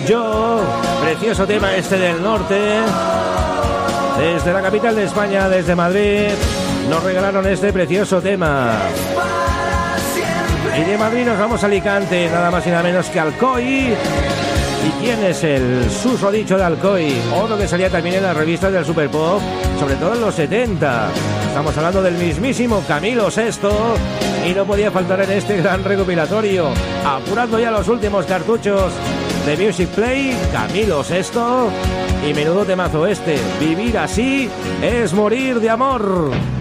Yo, precioso tema este del norte. Desde la capital de España, desde Madrid, nos regalaron este precioso tema. Y de Madrid nos vamos a Alicante, nada más y nada menos que Alcoy. ¿Y quién es el susodicho de Alcoy? Otro que salía también en las revistas del Superpop, sobre todo en los 70. Estamos hablando del mismísimo Camilo VI y no podía faltar en este gran recopilatorio. Apurando ya los últimos cartuchos de Music Play, Camilo VI y menudo temazo este. Vivir así es morir de amor.